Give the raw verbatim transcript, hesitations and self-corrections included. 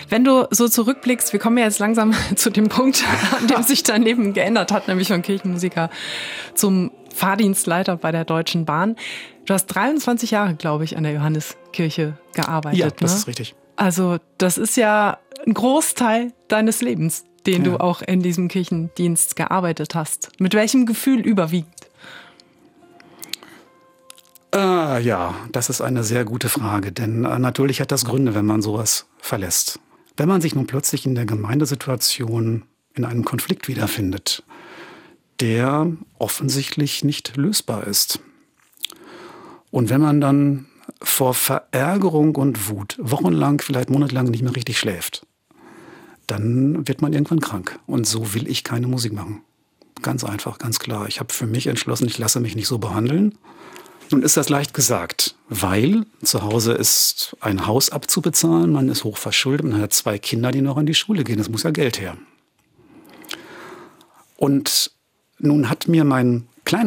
Wenn du so zurückblickst, wir kommen ja jetzt langsam zu dem Punkt, an dem sich dein Leben geändert hat, nämlich von Kirchenmusiker zum Fahrdienstleiter bei der Deutschen Bahn. Du hast dreiundzwanzig Jahre, glaube ich, an der Johanneskirche gearbeitet. Ja, das ne? ist richtig. Also das ist ja ein Großteil deines Lebens, den ja. du auch in diesem Kirchendienst gearbeitet hast. Mit welchem Gefühl überwiegt? Äh, ja, das ist eine sehr gute Frage, denn äh, natürlich hat das Gründe, wenn man sowas verlässt. Wenn man sich nun plötzlich in der Gemeindesituation in einem Konflikt wiederfindet, der offensichtlich nicht lösbar ist. Und wenn man dann vor Verärgerung und Wut wochenlang, vielleicht monatelang nicht mehr richtig schläft, dann wird man irgendwann krank. Und so will ich keine Musik machen. Ganz einfach, ganz klar. Ich habe für mich entschlossen, ich lasse mich nicht so behandeln. Nun ist das leicht gesagt, weil zu Hause ist ein Haus abzubezahlen, man ist hoch verschuldet, man hat zwei Kinder, die noch in die Schule gehen. Es muss ja Geld her. Und nun hat mir mein